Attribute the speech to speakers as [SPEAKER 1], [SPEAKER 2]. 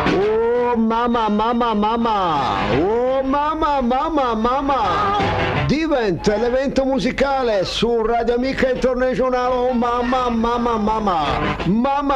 [SPEAKER 1] Oh mamma, mamma, mamma. Oh mamma, mamma, mamma. Diventa l'evento musicale su Radio Amica Internazionale. Oh mamma, mamma, mamma. Mamma.